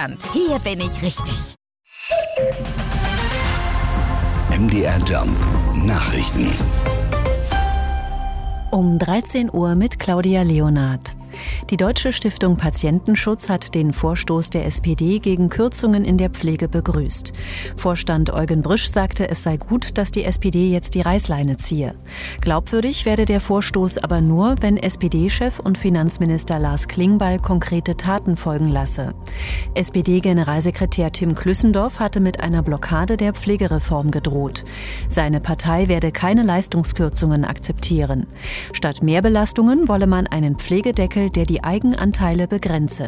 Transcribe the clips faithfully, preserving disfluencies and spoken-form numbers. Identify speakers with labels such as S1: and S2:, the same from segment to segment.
S1: Deutschland. Hier bin ich richtig.
S2: M D R Jump Nachrichten.
S3: Um dreizehn Uhr mit Claudia Leonard. Die Deutsche Stiftung Patientenschutz hat den Vorstoß der S P D gegen Kürzungen in der Pflege begrüßt. Vorstand Eugen Brüsch sagte, es sei gut, dass die S P D jetzt die Reißleine ziehe. Glaubwürdig werde der Vorstoß aber nur, wenn S P D-Chef und Finanzminister Lars Klingbeil konkrete Taten folgen lasse. S P D-Generalsekretär Tim Klüssendorf hatte mit einer Blockade der Pflegereform gedroht. Seine Partei werde keine Leistungskürzungen akzeptieren. Statt Mehrbelastungen wolle man einen Pflegedeckel, der die Eigenanteile begrenze.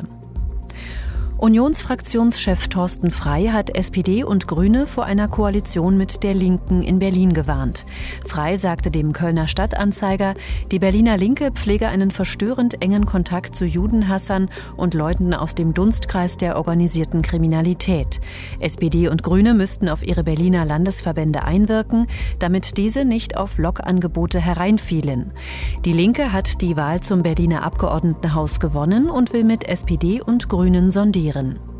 S3: Unionsfraktionschef Thorsten Frey hat S P D und Grüne vor einer Koalition mit der Linken in Berlin gewarnt. Frey sagte dem Kölner Stadtanzeiger, die Berliner Linke pflege einen verstörend engen Kontakt zu Judenhassern und Leuten aus dem Dunstkreis der organisierten Kriminalität. S P D und Grüne müssten auf ihre Berliner Landesverbände einwirken, damit diese nicht auf Lockangebote hereinfielen. Die Linke hat die Wahl zum Berliner Abgeordnetenhaus gewonnen und will mit S P D und Grünen sondieren.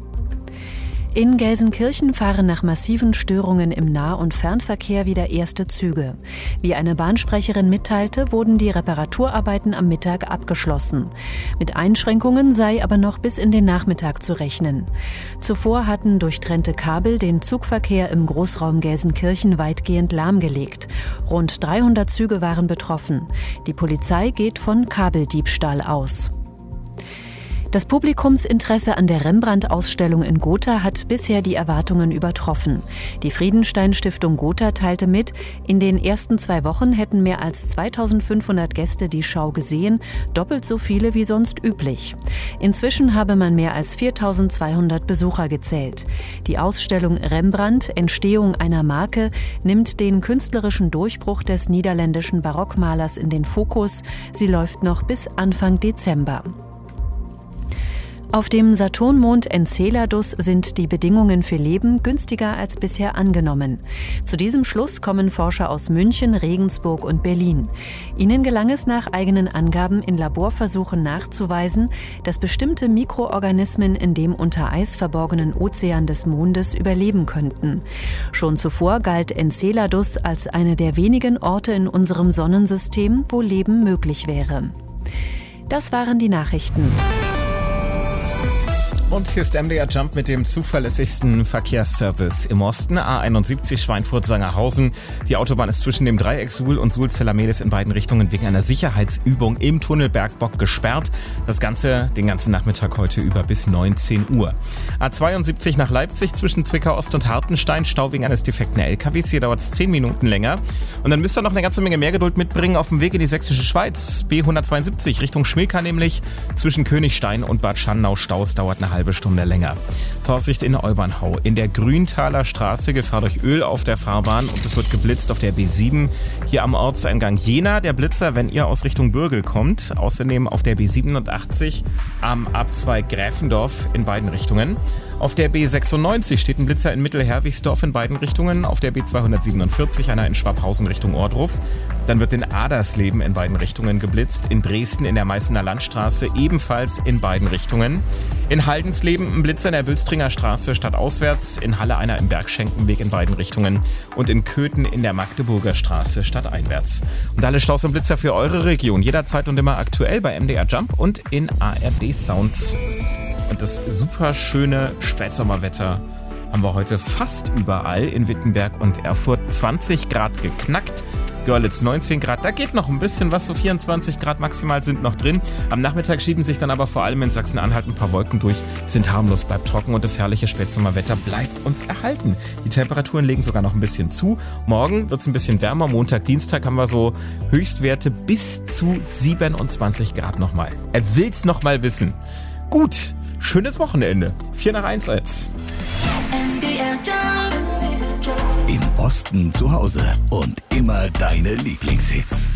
S3: In Gelsenkirchen fahren nach massiven Störungen im Nah- und Fernverkehr wieder erste Züge. Wie eine Bahnsprecherin mitteilte, wurden die Reparaturarbeiten am Mittag abgeschlossen. Mit Einschränkungen sei aber noch bis in den Nachmittag zu rechnen. Zuvor hatten durchtrennte Kabel den Zugverkehr im Großraum Gelsenkirchen weitgehend lahmgelegt. Rund dreihundert Züge waren betroffen. Die Polizei geht von Kabeldiebstahl aus. Das Publikumsinteresse an der Rembrandt-Ausstellung in Gotha hat bisher die Erwartungen übertroffen. Die Friedenstein-Stiftung Gotha teilte mit, in den ersten zwei Wochen hätten mehr als zweitausendfünfhundert Gäste die Schau gesehen, doppelt so viele wie sonst üblich. Inzwischen habe man mehr als viertausendzweihundert Besucher gezählt. Die Ausstellung Rembrandt, Entstehung einer Marke, nimmt den künstlerischen Durchbruch des niederländischen Barockmalers in den Fokus. Sie läuft noch bis Anfang Dezember. Auf dem Saturnmond Enceladus sind die Bedingungen für Leben günstiger als bisher angenommen. Zu diesem Schluss kommen Forscher aus München, Regensburg und Berlin. Ihnen gelang es nach eigenen Angaben in Laborversuchen nachzuweisen, dass bestimmte Mikroorganismen in dem unter Eis verborgenen Ozean des Mondes überleben könnten. Schon zuvor galt Enceladus als eine der wenigen Orte in unserem Sonnensystem, wo Leben möglich wäre. Das waren die Nachrichten.
S4: Und hier ist M D R Jump mit dem zuverlässigsten Verkehrsservice im Osten. A einundsiebzig Schweinfurt-Sangerhausen. Die Autobahn ist zwischen dem Dreieck Suhl und Suhl-Zellamedes in beiden Richtungen wegen einer Sicherheitsübung im Tunnel Bergbock gesperrt. Das Ganze den ganzen Nachmittag heute über bis neunzehn Uhr. A zweiundsiebzig nach Leipzig zwischen Zwickau Ost und Hartenstein. Stau wegen eines defekten L K Ws. Hier dauert es zehn Minuten länger. Und dann müsst ihr noch eine ganze Menge mehr Geduld mitbringen auf dem Weg in die sächsische Schweiz. B hundertzweiundsiebzig Richtung Schmilka nämlich. Zwischen Königstein und Bad Schandau Staus dauert eine halbe Stunde länger. Vorsicht in Olbernhau. In der Grüntaler Straße Gefahr durch Öl auf der Fahrbahn und es wird geblitzt auf der B sieben. Hier am Ortseingang Jena der Blitzer, wenn ihr aus Richtung Bürgel kommt. Außerdem auf der B siebenundachtzig am Abzweig Gräfendorf in beiden Richtungen. Auf der B sechsundneunzig steht ein Blitzer in Mittelherwigsdorf in beiden Richtungen. Auf der B zweihundertsiebenundvierzig einer in Schwabhausen Richtung Ohrdruf. Dann wird in Adersleben in beiden Richtungen geblitzt. In Dresden in der Meißener Landstraße ebenfalls in beiden Richtungen. In Haldensleben ein Blitzer in der Bülstringer Straße stadtauswärts. In Halle einer im Bergschenkenweg in beiden Richtungen. Und in Köthen in der Magdeburger Straße stadteinwärts. Und alle Staus und Blitzer für eure Region. Jederzeit und immer aktuell bei M D R Jump und in A R D Sounds. Und das super schöne Spätsommerwetter haben wir heute fast überall in Wittenberg und Erfurt. zwanzig Grad geknackt, Görlitz neunzehn Grad, da geht noch ein bisschen was, so vierundzwanzig Grad maximal sind noch drin. Am Nachmittag schieben sich dann aber vor allem in Sachsen-Anhalt ein paar Wolken durch, sind harmlos, bleibt trocken und das herrliche Spätsommerwetter bleibt uns erhalten. Die Temperaturen legen sogar noch ein bisschen zu. Morgen wird es ein bisschen wärmer, Montag, Dienstag haben wir so Höchstwerte bis zu siebenundzwanzig Grad nochmal. Er will's nochmal wissen. Gut. Schönes Wochenende. vier nach eins jetzt.
S2: Im Osten zu Hause und immer deine Lieblingshits.